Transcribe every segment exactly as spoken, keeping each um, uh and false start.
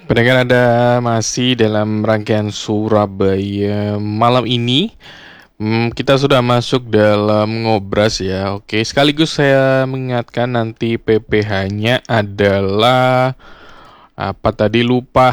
Pendengar Anda masih dalam rangkaian Surabaya malam ini. Hmm, kita sudah masuk dalam ngobras ya. Oke, sekaligus saya mengingatkan nanti P P H-nya adalah apa tadi lupa.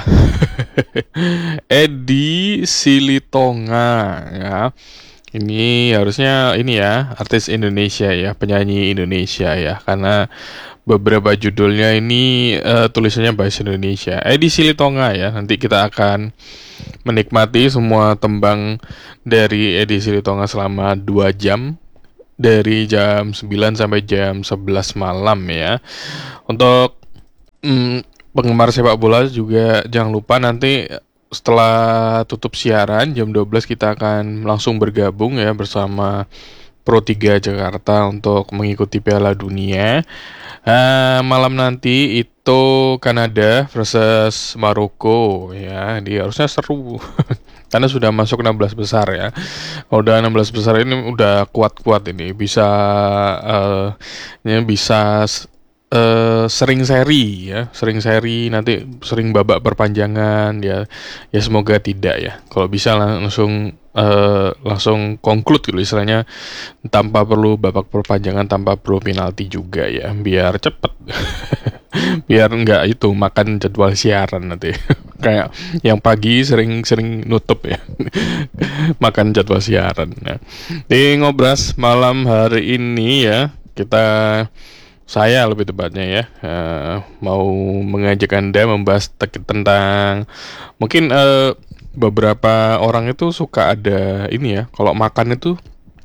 Edi Silitonga ya. Ini harusnya ini ya, artis Indonesia ya, penyanyi Indonesia ya, karena beberapa judulnya ini uh, tulisannya bahasa Indonesia. Edi Silitonga ya, nanti kita akan menikmati semua tembang dari Edi Silitonga selama dua jam, dari jam sembilan sampai jam sebelas malam ya. Untuk mm, penggemar sepak bola juga jangan lupa nanti setelah tutup siaran jam dua belas kita akan langsung bergabung ya bersama Pro tiga Jakarta untuk mengikuti Piala Dunia. Uh, malam nanti itu Kanada versus Maroko ya. Dia harusnya seru. Karena sudah masuk enam belas besar ya. Kalau udah enam belas besar ini udah kuat-kuat ini, bisa uh, ya bisa Uh, sering seri ya, sering seri nanti sering babak perpanjangan ya, ya semoga tidak ya. Kalau bisa langsung uh, langsung conclude gitu istilahnya, tanpa perlu babak perpanjangan, tanpa perlu penalti juga ya, biar cepet, biar enggak itu makan jadwal siaran nanti. Kayak yang pagi sering-sering nutup ya, makan jadwal siaran. Nah, di ngobras malam hari ini ya kita Saya lebih tepatnya ya uh, mau mengajak Anda membahas te- tentang mungkin uh, beberapa orang itu suka ada ini ya, kalau makan itu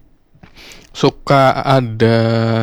suka ada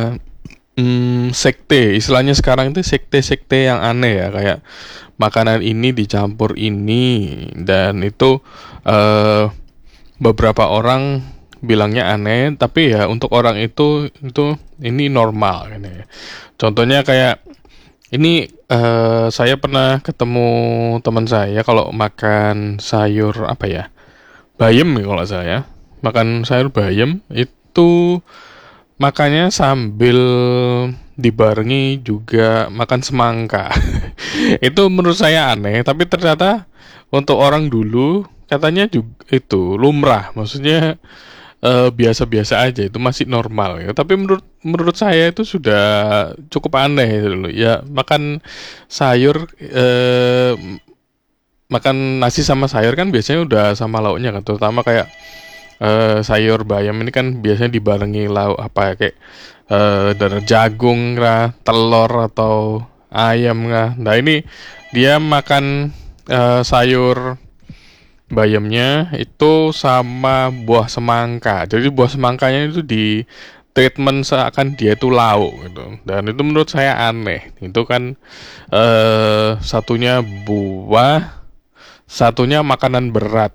hmm, sekte, istilahnya sekarang itu sekte-sekte yang aneh ya, kayak makanan ini dicampur ini dan itu uh, beberapa orang bilangnya aneh, tapi ya untuk orang itu itu ini normal ini. Contohnya kayak ini uh, saya pernah ketemu teman saya kalau makan sayur apa ya, bayam ya kalau saya makan sayur bayam itu makannya sambil dibarengi juga makan semangka. Itu menurut saya aneh, tapi ternyata untuk orang dulu katanya juga itu lumrah, maksudnya eh, biasa-biasa aja, itu masih normal ya. Tapi menurut menurut saya itu sudah cukup aneh gitu loh. Ya makan sayur eh, makan nasi sama sayur kan biasanya udah sama lauknya kan, terutama kayak eh, sayur bayam ini kan biasanya dibarengi lauk apa ya, kayak eh, dari jagung lah, telur atau ayam lah. Nah ini dia makan eh, sayur bayamnya itu sama buah semangka. Jadi buah semangkanya itu di treatment seakan dia itu lauk gitu. Dan itu menurut saya aneh. Itu kan eh satunya buah, satunya makanan berat.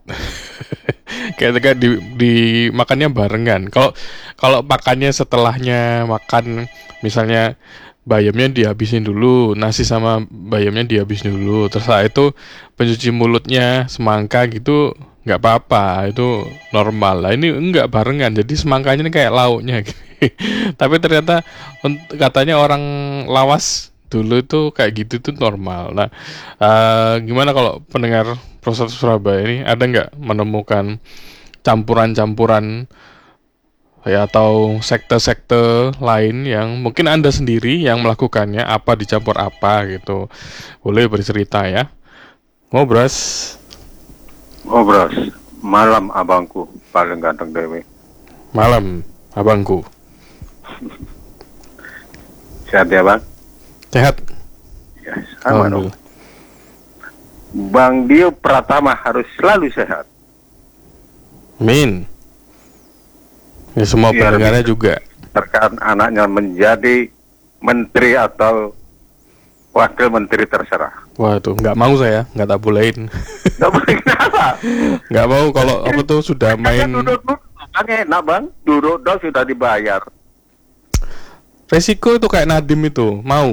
Kayak di, di makannya barengan. Kalau kalau makannya setelahnya makan misalnya bayamnya dihabisin dulu, nasi sama bayamnya dihabisin dulu. Terus setelah itu pencuci mulutnya semangka gitu nggak apa-apa, itu normal lah. Ini enggak barengan, jadi semangkanya ini kayak lauknya. Tapi ternyata katanya orang lawas dulu itu kayak gitu itu normal. Nah, uh, gimana kalau pendengar Proses Surabaya ini ada nggak menemukan campuran-campuran ya atau sekte-sekte lain yang mungkin Anda sendiri yang melakukannya, apa dicampur apa gitu, boleh bercerita ya. Ngobras. Ngobras malam abangku paling ganteng dewe. Malam abangku. Sehat ya bang? Sehat. Ya sama dong. Bang Dio Pratama harus selalu sehat. Amin. Ya semua pendengarnya juga. Terkait anaknya menjadi menteri atau wakil menteri terserah. Waduh, nggak mau saya, nggak tak bolehin. Nggak boleh kenapa? Nggak mau kalau apa tuh sudah main. Duduk-duduk, kan enak bang. Duduk-duduk sudah dibayar. Resiko itu kayak Nadim itu, mau.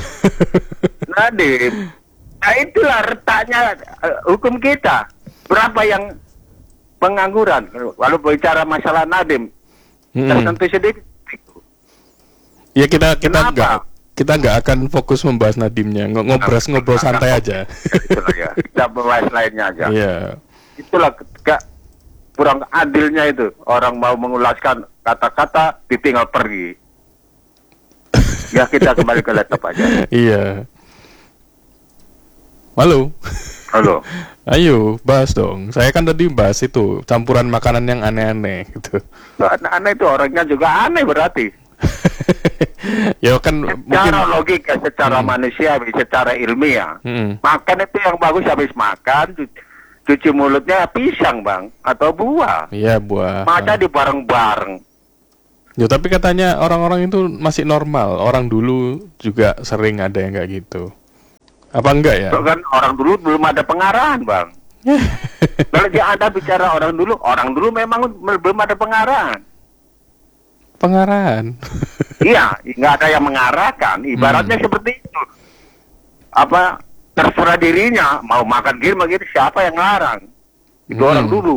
Nadim, nah itulah retaknya uh, hukum kita. Berapa yang pengangguran? Kalau bicara masalah Nadim, Hmm. tertentu sedikit. Ya kita kita nggak kita nggak akan fokus membahas Nadimnya, Ng- ngobrol-ngobrol santai aja. Itulah ya. Kita bahas lainnya aja. Iya. Itulah ketika kurang adilnya itu orang mau mengulaskan kata-kata ditinggal pergi. Ya kita kembali ke laptop aja. Iya. Halo. Halo. Ayo bahas dong. Saya kan tadi bahas itu campuran makanan yang aneh-aneh gitu. Aneh itu orangnya juga aneh berarti. Ya kan Secara mungkin logika, secara Hmm. manusiawi, secara ilmiah, Mm-mm. makan itu yang bagus habis makan, cu- cuci mulutnya pisang bang atau buah. Iya buah. Masa di bareng-bareng. Ya tapi katanya orang-orang itu masih normal. Orang dulu juga sering ada yang kayak gitu. Apa enggak ya? Kan orang dulu belum ada pengarahan bang. Kalau dia ada bicara orang dulu, orang dulu memang belum ada pengarahan. Pengarahan. Iya, nggak ada yang mengarahkan. Ibaratnya Hmm. seperti itu. Apa terserah dirinya mau makan gini, mau gini, siapa yang ngarang? Itu Hmm. orang dulu.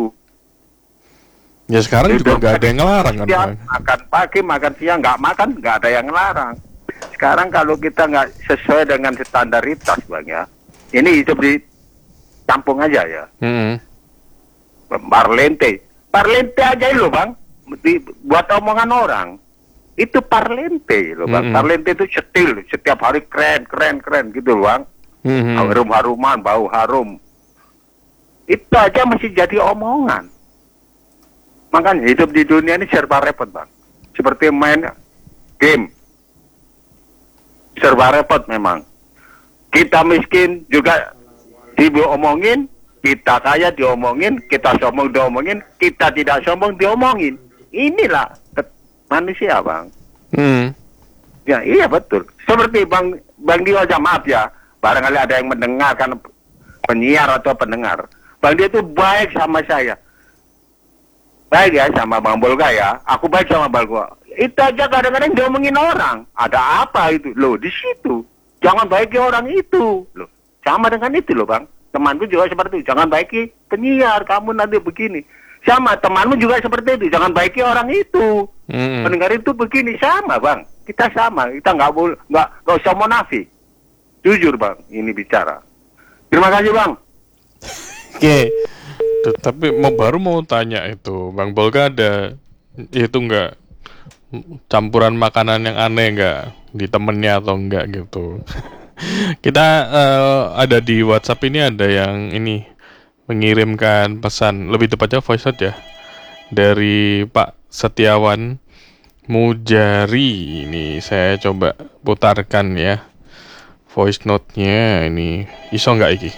Ya sekarang Itu juga nggak ada yang ngelarang kan, dia Bang? makan pagi, makan siang, nggak makan, nggak ada yang ngelarang. Sekarang kalau kita nggak sesuai dengan standaritas bang ya, ini hidup di kampung aja ya. Mm-mm. Parlente, parlente aja lo bang, di, buat omongan orang. Itu parlente loh bang. Mm-mm. Parlente itu cetil, setiap hari keren, keren, keren gitu loh bang. Mhm. Harum-haruman, bau harum. Itu aja masih jadi omongan. Makanya hidup di dunia ini serba repot bang. Seperti main game. Serba repot memang. Kita miskin juga diomongin, kita kaya diomongin, kita sombong diomongin, kita tidak sombong diomongin. Inilah ke- manusia bang. Hmm. Ya iya betul. Seperti bang Bang Dio aja maaf ya. Barangkali ada yang mendengarkan penyiar atau pendengar. Bang Dio itu baik sama saya. Baik ya sama Bang Bolga ya. Aku baik sama Bang Bolga. Itu aja kadang-kadang diomongin orang. Ada apa itu? Loh di situ. Jangan baiki orang itu. Loh sama dengan itu loh bang. Temanku juga seperti itu. Jangan baiki penyiar. Kamu nanti begini. Sama temanmu juga seperti itu. Jangan baiki orang itu. Mm-mm. Pendengar itu begini. Sama bang. Kita sama. Kita nggak boleh nggak nggak usah munafik. Jujur bang. Ini bicara. Terima kasih bang. Oke. Tuh, tapi mau baru mau tanya itu, Bang Bolga ada itu enggak campuran makanan yang aneh enggak di temennya atau enggak gitu. Kita eh, ada di WhatsApp ini ada yang ini mengirimkan pesan, lebih tepatnya voice note ya, dari Pak Setiawan Mujari. Ini saya coba putarkan ya voice note-nya. Ini iso enggak iki?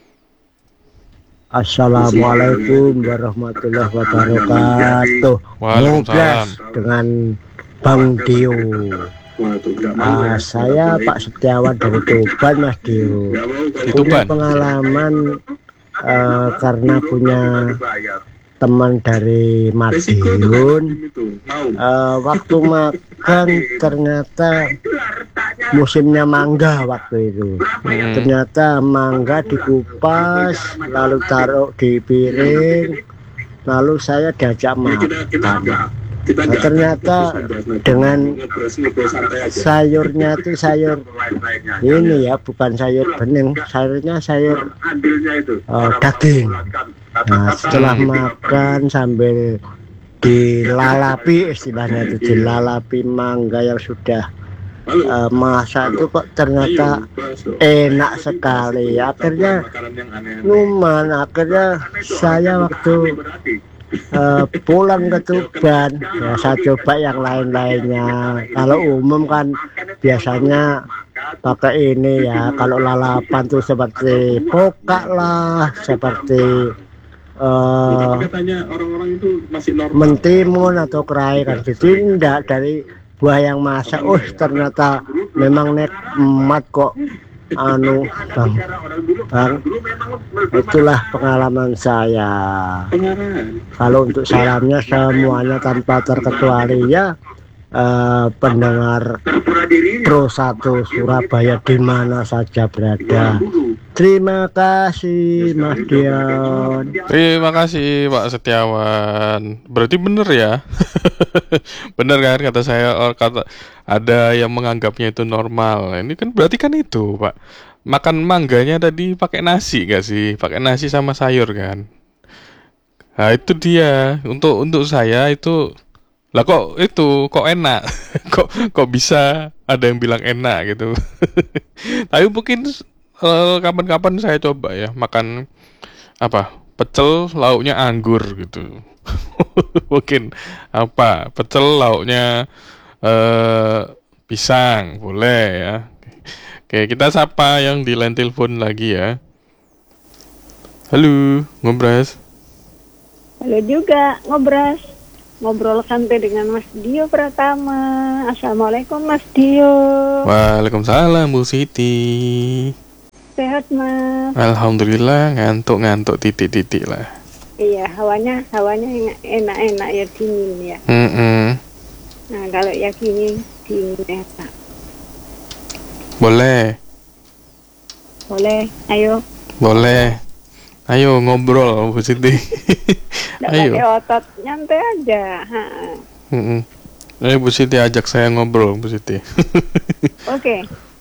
Assalamualaikum warahmatullahi wabarakatuh. Waalaikumsalam. Dengan Bang Dio. Ah, saya Pak Setiawan dari Tuban, Mas Dio. Di Punya Tuban. pengalaman eh, karena punya teman dari Madiun. Eh, waktu makan ternyata musimnya mangga waktu itu. Hmm. Ternyata mangga dikupas lalu taruh di piring, lalu saya diajak makan. Nah, ternyata dengan sayurnya itu sayur ini ya, bukan sayur bening, sayurnya sayur uh, daging. Nah, setelah makan sambil dilalapi, istilahnya itu dilalapi mangga yang sudah uh, masak itu kok ternyata enak sekali. Akhirnya numan, akhirnya saya waktu Uh, pulang ke Tuban ya saya coba yang lain-lainnya. Kalau umum kan biasanya pakai ini ya, kalau lalapan tuh seperti pokak lah, seperti uh, mentimun atau kerai kan gitu. Tidak, dari buah yang masak, oh ternyata memang nikmat kok. Anu bang, bang, itulah pengalaman saya. Kalau untuk salamnya semuanya tanpa terkecuali ya, eh, pendengar Pro satu Surabaya di mana saja berada. Terima kasih Mas Dion. Terima kasih Pak Setiawan. Berarti bener ya? Bener kan kata saya, or, kata ada yang menganggapnya itu normal. Ini kan berarti kan itu Pak. Makan mangganya tadi pakai nasi gak sih? Pakai nasi sama sayur kan? Nah itu dia. Untuk untuk saya itu, lah kok itu kok enak? kok kok bisa ada yang bilang enak gitu? Tapi mungkin eh, kapan-kapan saya coba ya makan apa pecel lauknya anggur gitu. Mungkin apa pecel lauknya eh pisang boleh ya. Oke, kita sapa yang di line telepon lagi ya. Halo, ngobras. Halo juga, ngobras. Ngobrol santai dengan Mas Dio Pratama. Assalamualaikum Mas Dio. Waalaikumsalam Bu Siti. Sehat Mas? Alhamdulillah, ngantuk-ngantuk titik-titik lah. Iya, hawanya hawanya enak-enak ya, dingin ya. Mm-mm. Nah kalau ya gini dingin enak. Boleh, Boleh, ayo. boleh. Ayo ngobrol Bu Siti. Nggak Ayo. pakai otot, nyantai aja. Ha. Mm-mm. Ayo Bu Siti ajak saya ngobrol Bu Siti. Oke,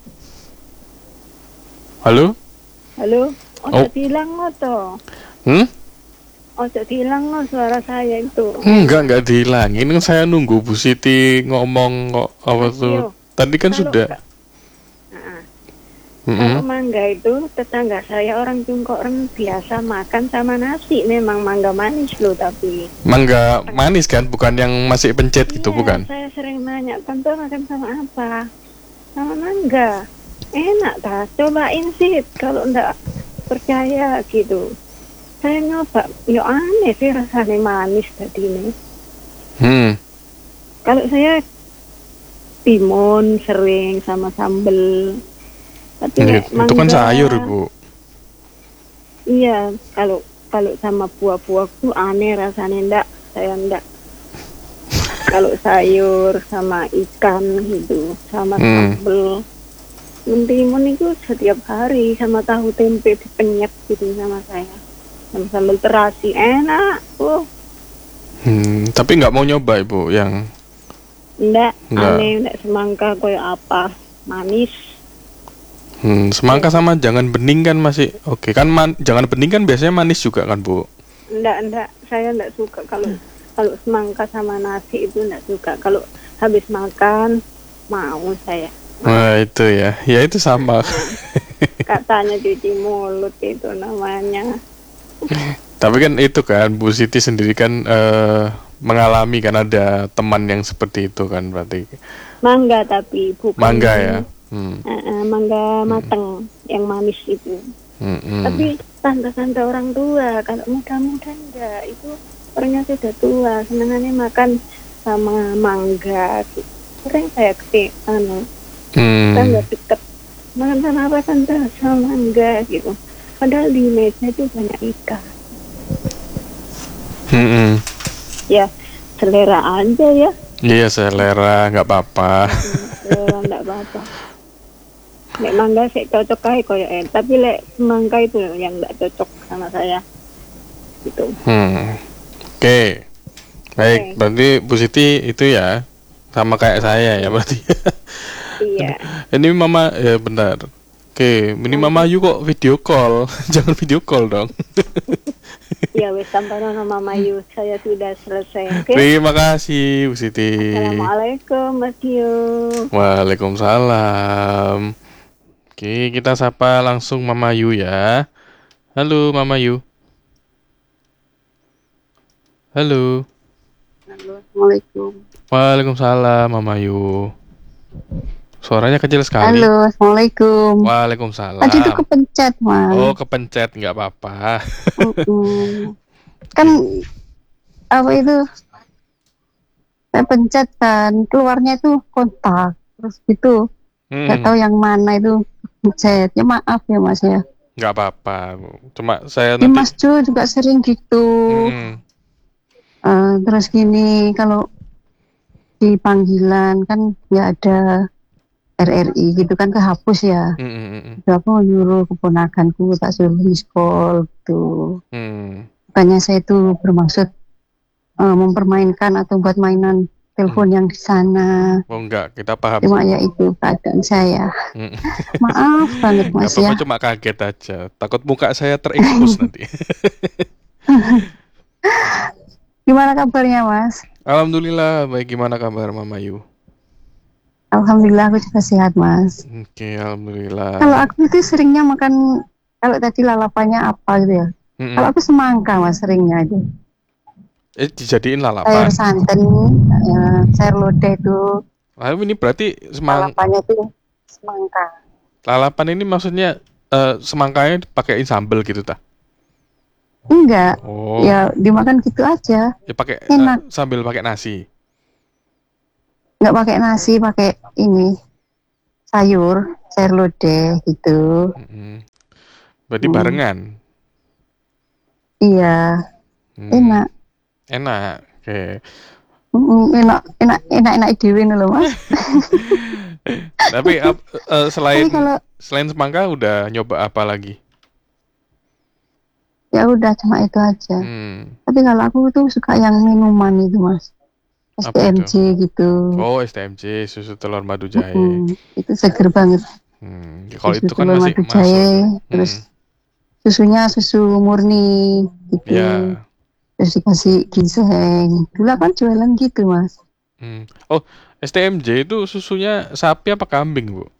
Halo? halo. Oh. Ojo hilang lo toh. Hmm? Ojo hilang lo suara saya itu. Enggak, enggak dihilangin. Kan saya nunggu Bu Siti ngomong kok apa Mas tuh. Dio, Tadi kan kalau sudah. ka- Nah, Mm-mm. kalau mangga itu tetangga saya orang Cungkoren biasa makan sama nasi. Memang mangga manis loh tapi. Mangga manis kan, bukan yang masih pencet gitu, Iya, bukan? saya sering nanya, tante makan sama apa? Sama mangga. Enak tak? Cobain sih kalau enggak percaya gitu. Saya nyoba, ya aneh sih rasanya manis tadi nih. Hmm. Kalau saya timun sering sama sambel. Tapi Itu, nek itu kan mangga- sayur, Bu. Iya, kalau kalau sama buah-buah tuh aneh rasanya, enggak, saya enggak. Kalau sayur sama ikan gitu, sama Hmm. sambel. Mentimun itu setiap hari sama tahu tempe dipenyet gitu sama saya. Sama sambal terasi enak. Oh, Hmm, tapi nggak mau nyoba Ibu yang enggak, Enggak. aneh, enggak semangka kayak apa. Manis. hmm, semangka sama jangan bening kan masih oke kan man, jangan bening kan biasanya manis juga kan Bu. Enggak, enggak, saya enggak suka kalau kalau semangka sama nasi itu enggak suka. Kalau habis makan mau saya. Wah itu ya, ya itu sama. Katanya cuci mulut itu namanya. Tapi kan itu kan Bu Siti sendiri kan eh, mengalami kan ada teman yang seperti itu kan berarti. Mangga tapi bukan Mangga ya. Hmm. Eh, eh, mangga mateng yang manis itu. Hmm, hmm. Tapi tante-tante orang tua, kalau muda-muda enggak, itu orangnya sudah tua, senangannya makan sama mangga. Gitu. Sering saya ke anu, Hmm. tangga deket, makan sama apa tante? Sama mangga gitu. Padahal di meja itu banyak ikan. Hmm, hmm. Ya, selera aja ya. Iya selera nggak apa-apa. Selera enggak apa-apa. Lek mangga sih cocok aja koyo eh, tapi lek semangka itu yang enggak cocok sama saya. Gitu. Hmm. Oke. Baik, Oke. berarti Bu Siti itu ya sama kayak saya ya berarti. Iya. Ini Mama ya benar. Oke, ini Mama Ayu kok video call. Jangan video call dong. Ya wes tamparan sama Mayu, saya sudah selesai. Oke. Terima kasih Bu Siti. Assalamualaikum Mas Dio. Waalaikumsalam. Oke, kita sapa langsung Mama Yu ya. Halo Mama Yu. Halo. Assalamualaikum. Waalaikumsalam Mama Yu. Suaranya kecil sekali. Halo, Assalamualaikum. Waalaikumsalam. Tadi itu kepencet, Mas. Oh, kepencet nggak apa-apa. Mm-mm. Kan apa itu? Saya pencet kan, keluarnya itu kontak. Terus gitu. Nggak Hmm, tahu yang mana itu pencet. Ya maaf ya, Mas ya. nggak apa-apa. Bu. Cuma saya Di nanti. Mas Jo juga sering gitu. Hmm, Eh, terus gini, kalau di panggilan kan nggak ada R R I gitu kan, kehapus ya. Hmm, hmm, hmm, Terus aku nyuruh keponakanku tak suruh miss call gitu. hmm. Bukannya saya itu bermaksud eh, mempermainkan atau buat mainan telepon yang di sana. Oh enggak, kita paham. Cuma ya itu keadaan saya. Hmm. Maaf banget Nggak Mas apa-apa, ya. cuma kaget aja. Takut muka saya terekspos nanti. Gimana kabarnya Mas? Alhamdulillah, baik. Gimana kabar Mama Yu? Alhamdulillah aku juga sehat Mas. Oke, alhamdulillah. Kalau aku itu seringnya makan, kalau tadi lalapannya apa gitu ya. Mm-mm. Kalau aku semangka Mas seringnya itu. Eh, dijadiin Sayur lalapan. santan, ya, sayur lodeh itu. Ah, ini berarti semang Lalapannya itu semangka. lalapan ini maksudnya eh, semangkanya dipakein sambel gitu ta? Enggak, Oh, ya dimakan gitu aja. ya pakai eh, enak. sambil pakai nasi. Enggak pakai nasi, pakai ini sayur, sayur lodeh gitu. Mm-mm. Berarti Hmm. barengan. Iya, Hmm, enak. Enak. Oke. Mm, enak, enak, enak, enak dewe loh Mas. Tapi ap- eh, selain Tapi kalau selain semangka udah nyoba apa lagi? ya udah cuma itu aja. Hmm. Tapi kalau aku tuh suka yang minuman itu Mas, Apa S T M J gitu. Oh, S T M J, susu telur madu jahe. Mm, itu seger banget. Hmm. ya Kalau Susu itu kan telur masih madu masuk. jahe, Hmm. terus susunya susu murni gitu. Ya. Terus dikasih ginseng. Dulu kan jualan gitu Mas. Hmm. Oh, S T M J itu susunya sapi apa kambing, Bu?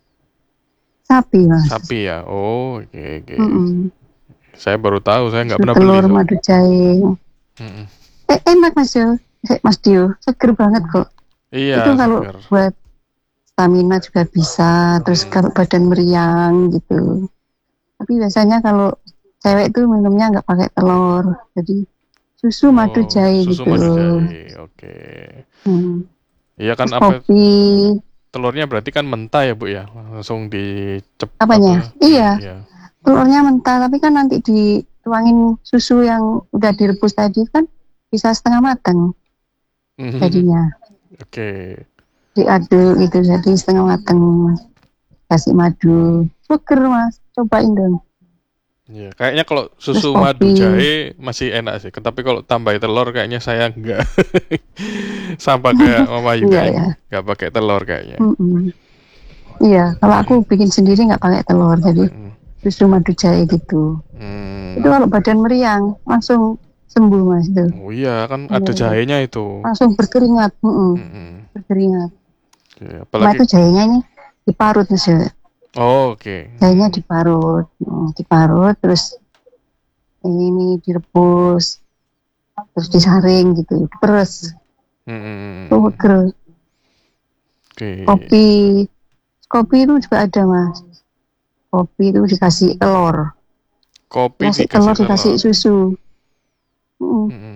Sapi Mas. Sapi ya. Oh, oke oke. Mm-mm. Saya baru tahu, saya nggak Susu pernah beli. telur soalnya. madu jahe. Mm-mm. Eh, enak Mas Dio. Eh, Mas Dio, seger banget kok. Iya, Itu kalau seger. buat stamina juga bisa. Terus Hmm. kalau badan meriang gitu. Tapi biasanya kalau cewek itu minumnya nggak pakai telur. Jadi susu madu Oh, jahe susu gitu. madu jahe. Oke. Hmm. Iya kan Terus apa kopi. telurnya berarti kan mentah ya, Bu ya? Langsung dicep Apanya? apa? Iya. Iya. Telurnya mentah, tapi kan nanti dituangin susu yang udah direbus tadi kan bisa setengah matang Mhm. jadinya. Oke. Diaduk gitu jadi setengah matang. Kasih madu. Seger Mas, cobain dong. Iya, kayaknya kalau Terus susu madu kopi. jahe masih enak sih. Tapi kalau tambahin telur kayaknya saya enggak. Sama kayak Mama Yu Iya kayaknya. ya. Enggak pakai telur kayaknya. Mm-mm. Iya, kalau aku bikin sendiri nggak pakai telur, jadi Hmm. susu madu jahe gitu. Hmm. Itu kalau badan meriang langsung sembuh Mas itu. Oh iya, kan Iya, ada iya. jahenya itu. Langsung berkeringat, mm-mm, Mm-mm. berkeringat. Oke, Cuma apalagi itu jahenya ini diparut Mas ya. Oh, oke. Jahenya diparut, mm, diparut terus ini direbus, terus disaring gitu, diperes, Mm-mm. tuh seger. Oke. Kopi, kopi itu juga ada Mas. Kopi itu dikasih telur, Kopi dikasih dikasih telur, dikasih telur. susu, Mm, Mm-mm.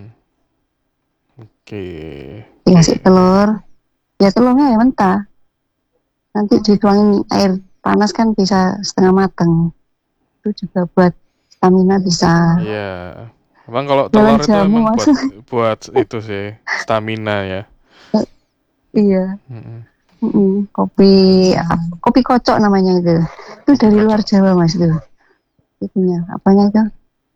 Oke. dikasih telur, ya telurnya ya mentah. Nanti dituangin air panas kan bisa setengah matang. Itu juga buat stamina bisa. Iya. Emang kalau Jualan telur itu jamu, emang Mas. buat buat itu sih, stamina ya. Iya. Mm-mm. Mm-mm. Kopi ap- kopi kocok namanya itu. Itu dari luar Jawa Mas itu. Itunya apanya itu?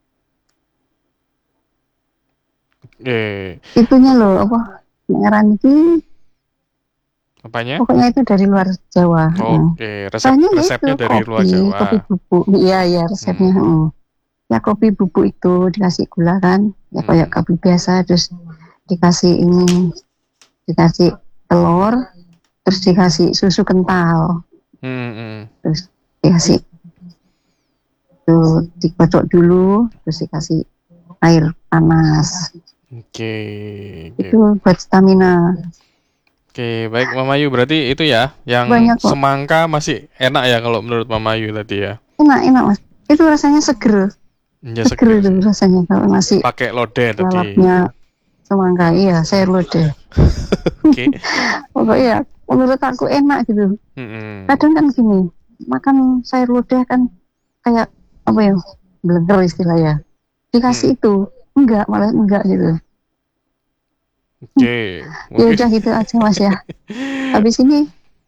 Eh, Itunya loh apa? Ngaran iki apanya? pokoknya itu dari luar Jawa. Mm. Oke, resep Soalnya ya resepnya itu dari luar kopi, Jawa. kopi bubuk. Iya iya resepnya. Hmm. mm. Ya kopi bubuk itu dikasih gula kan, ya kayak Hmm. kopi biasa, terus dikasih ini, dikasih telur, terus dikasih susu kental, Hmm, hmm. terus dikasih itu dikocok dulu, terus dikasih air panas. Oke, oke. Itu buat stamina. Oke, baik Mama Yu, berarti itu ya, yang Banyak kok. semangka masih enak ya kalau menurut Mama Yu tadi ya. Enak enak Mas. Itu rasanya seger, Ya seger seger itu sih. rasanya kalau nasi Pakai lodeh tadi. lalapnya semangka. Iya, sayur lodeh. Oke. Pokoknya menurut aku enak gitu. Mm-mm. Kadang kan gini, makan sayur lodeh kan kayak apa ya, blender istilahnya. Dikasih itu, enggak, malah enggak gitu. Oke, Ya mungkin udah gitu aja Mas ya. Habis ini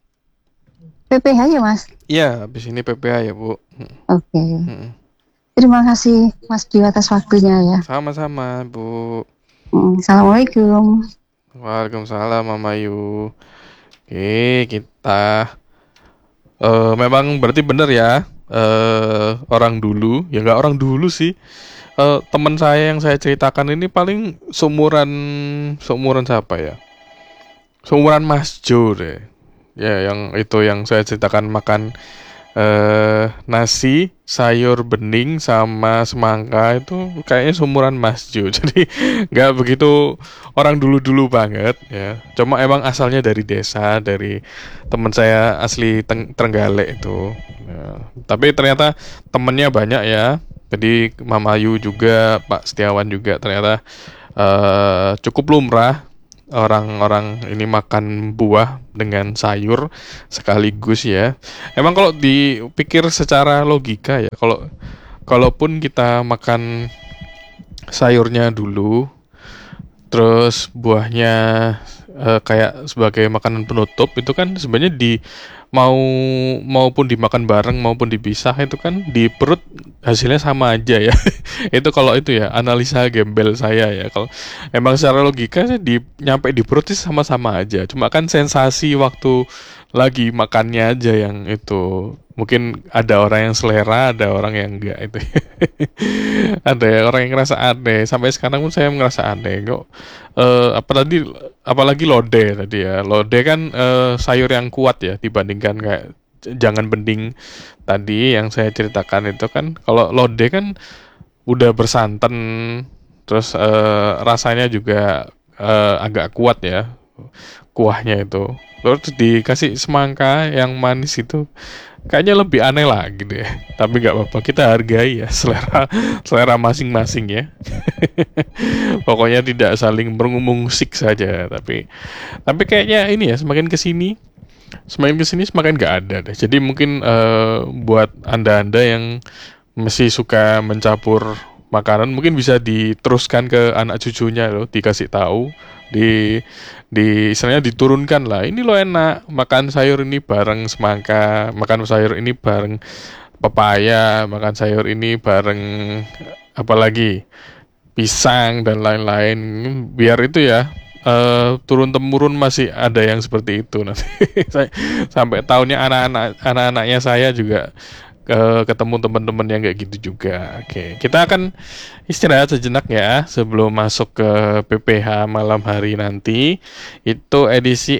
P P H ya Mas. ya habis ini P P H ya Bu. Oke. Mm-mm. Terima kasih Mas Dio atas waktunya ya. Sama-sama Bu. Mm, Assalamualaikum. Waalaikumsalam Mama Yu. Oke, kita eh memang berarti bener ya. Eh orang dulu, ya nggak orang dulu sih. Eh teman saya yang saya ceritakan ini paling seumuran seumuran siapa ya? Seumuran Mas Jo deh. Ya, yang itu yang saya ceritakan makan eh nasi, sayur bening sama semangka itu kayaknya seumuran Mas Jo. Jadi nggak begitu orang dulu-dulu banget ya. Cuma emang asalnya dari desa, dari teman saya asli Teng- Trenggalek itu. Ya, tapi ternyata temennya banyak ya. Jadi Mama Yu juga, Pak Setiawan juga ternyata eh cukup lumrah orang-orang ini makan buah dengan sayur sekaligus ya. Emang kalau dipikir secara logika ya, kalau kalaupun kita makan sayurnya dulu, terus buahnya eh, kayak sebagai makanan penutup itu kan sebenarnya di mau maupun dimakan bareng maupun dipisah itu kan di perut hasilnya sama aja ya. Itu kalau itu ya analisa gembel saya ya. Kalau emang secara logika sih di nyampe di perut sih sama-sama aja. Cuma kan sensasi waktu lagi makannya aja yang itu. Mungkin ada orang yang selera, ada orang yang enggak itu. Ada ya orang yang ngerasa aneh. Sampai sekarang pun saya ngerasa aneh kok. Eh apa tadi apalagi lode tadi ya. Lode kan eh, sayur yang kuat ya dibandingkan kayak j- jangan bening tadi yang saya ceritakan itu kan. Kalau lode kan udah bersantan, terus eh, rasanya juga eh, agak kuat ya kuahnya itu. Terus dikasih semangka yang manis itu kayaknya lebih aneh lah gitu ya. Tapi nggak apa-apa, kita hargai ya selera selera masing-masing ya. Pokoknya tidak saling mengumungsik saja. Tapi tapi kayaknya ini ya semakin kesini semakin kesini semakin nggak ada deh. Jadi mungkin eh, buat anda-anda yang masih suka mencampur makanan mungkin bisa diteruskan ke anak cucunya loh, dikasih tahu, di di istilahnya diturunkan lah, ini lo enak makan sayur ini bareng semangka, makan sayur ini bareng pepaya, makan sayur ini bareng apalagi pisang dan lain-lain, biar itu ya eh, turun temurun masih ada yang seperti itu nanti. Saya- sampai tahunnya anak-anak anak-anaknya saya juga ke ketemu teman-teman yang kayak gitu juga. Oke, kita akan istirahat sejenak ya sebelum masuk ke P P H malam hari nanti. Itu edisi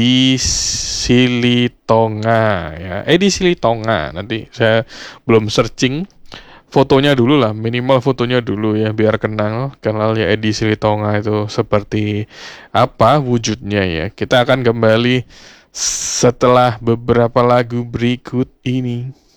edisi Litonga ya. Edisi Litonga. Nanti saya belum searching fotonya dulu lah, minimal fotonya dulu ya biar kenal kenal ya edisi Litonga itu seperti apa wujudnya ya. Kita akan kembali setelah beberapa lagu berikut ini.